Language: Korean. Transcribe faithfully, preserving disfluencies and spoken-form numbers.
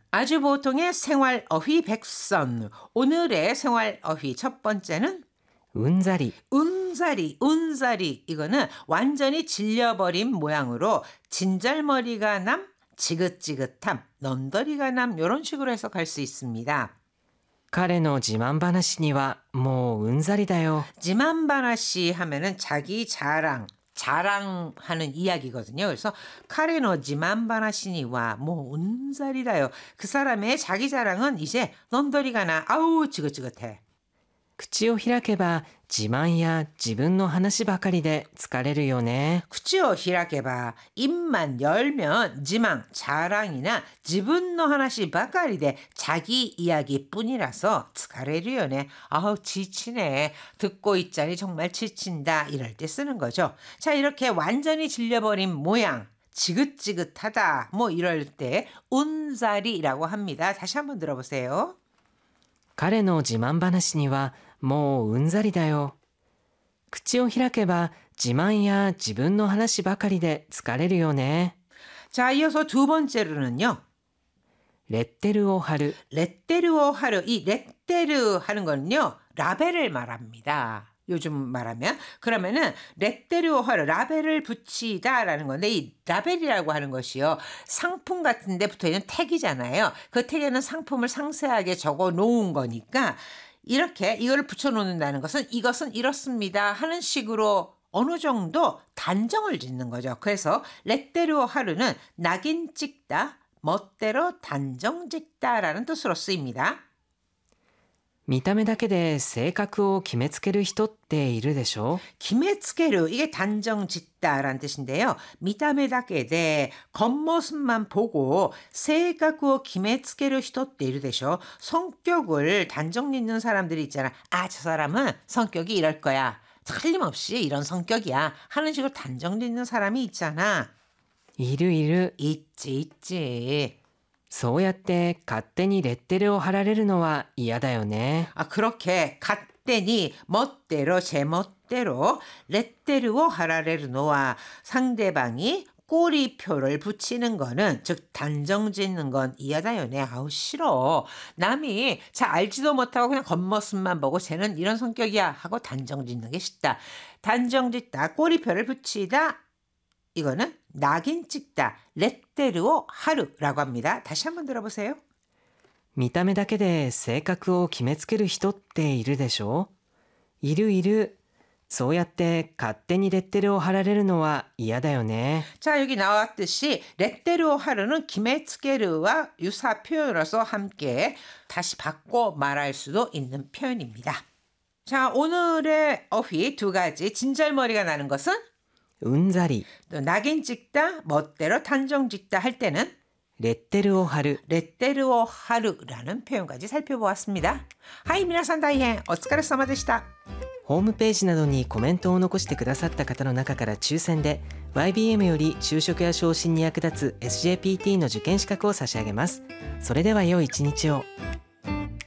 아주 보통의 생활 어휘 백선. 오늘의 생활 어휘 첫 번째는 うんざり 운사리, 운사리. 이거는 완전히 질려버린 모양으로 진절머리가 남, 지긋지긋함, 넌더리가 남 이런 식으로 해석할 수 있습니다. 彼の自慢話にはもううんざりだよ 지만바나시 하면은 자기 자랑, 자랑하는 이야기거든요. 그래서 카레노 지만바나시니와 뭐 운살이다요. 그 사람의 자기 자랑은 이제 넌더리가 나 아우 지긋지긋해. 口を開けば自慢や自分の話ばかりで疲れるよね 쿠치오 히라케바 입만 열면 지망 자랑이나 지분노 하나씩 바까리데 자기 이야기뿐이라서 스카레르요네. 아우 지치네. 듣고 있자니 정말 지친다. 이럴 때 쓰는 거죠. 자, 이렇게 완전히 질려버린 모양. 지긋지긋하다. 뭐 이럴 때 운사리라고 합니다. 다시 한번 들어보세요. 彼の自慢話にはもううんざりだよ口を開けば自慢や自分の話ばかりで疲れるよね 자, 이어서 두 번째로는요. レッテルを貼る 레테르오 하르. 이 레테르 하는 거는요. 라벨을 말합니다. 요즘 말하면 그러면은 레테르오 하르 라벨을 붙이다라는 건데 이 라벨이라고 하는 것이요. 상품 같은 데 붙어있는 택이잖아요. 그 택에는 상품을 상세하게 적어 놓은 거니까 이렇게 이걸 붙여놓는다는 것은 이것은 이렇습니다 하는 식으로 어느 정도 단정을 짓는 거죠. 그래서 레테르오 하르는 낙인 찍다, 멋대로 단정 짓다라는 뜻으로 쓰입니다. 見た目だけで性格を決めつける人っているでしょ 기메츠케르 이게 단정 짓다라는 뜻인데요. 미타메다케데 겉모습만 보고 세가쿠오 기메츠케르 히토tte 이르데쇼. 성격을 단정 짓는 사람들이 있잖아. 아, 저 사람은 성격이 이럴 거야. 틀림없이 이런 성격이야. 하는 식으로 단정 짓는 사람이 있잖아. いるいる 있지 있지. そうやって勝手にレッテルを貼られるのは嫌だよね 아, 그렇게 갓대니 멋대로 제멋대로 레테르오 하라레르노와 상대방이 꼬리표를 붙이는 거는 즉 단정 짓는 건 이하다요네. 아우 싫어. 남이 잘 알지도 못하고 그냥 겉모습만 보고 쟤는 이런 성격이야 하고 단정 짓는 게 싫다. 단정 짓다, 꼬리표를 붙이다. 이거는 낙인 찍다, 레테르오 하르라고 합니다. 다시 한번 들어보세요. 見た目だけで性格を決めつける人っているでしょいるいるそうやって勝手にレッテルを貼られるのは嫌だよね 자, 여기 나왔듯이 레테르오 하르는 기메츠게르와 유사 표현으로서 함께 다시 바꿔 말할 수도 있는 표현입니다. 자, 오늘의 어휘 두 가지. 진절머리가 나는 것은 うんざり 또 낙인 찍다, 멋대로 단정 짓다 할 때는 レッテルを貼る 레테르오 하르라는 표현까지 살펴보았습니다. 하이, 미나산 다이헨 오츠카레사마 데시타. ホームページなどにコメントを残してくださった方の中から抽選で ワイビーエム より就職や昇進に役立つ エスジェーピーティー の受験資格を差し上げます。それでは良い一日を。